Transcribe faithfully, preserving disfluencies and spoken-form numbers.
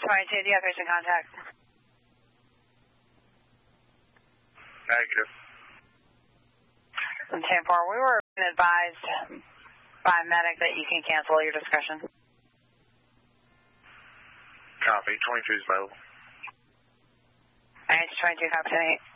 twenty-two, do you have patient contact? Negative. ten four, we were advised by a medic that you can cancel your discussion. Copy, twenty-two is available. N H twenty-two, copy eight.